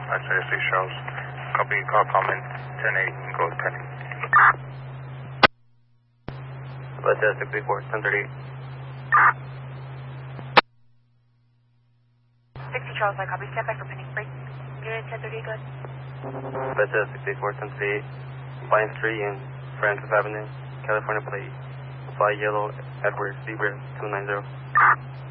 6 Charles. Copy, call comment 10-8 and go pending. Let's 634, 1038. 60 Charles, I copy. Stand by for pending break. Unit 1038, go ahead. Let's 634, 1038. Vine Street in Francis Avenue, California, plate. Fly yellow, Edward Zebra 290.